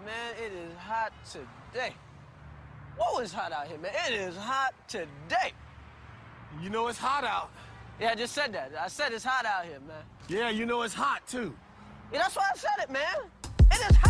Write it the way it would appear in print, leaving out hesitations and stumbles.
Man, it is hot today. Whoa, it's hot out here, man. It is hot today. You know it's hot out. Yeah, I just said that. I said it's hot out here, man. Yeah, you know it's hot, too. Yeah, that's why I said it, man. It is hot.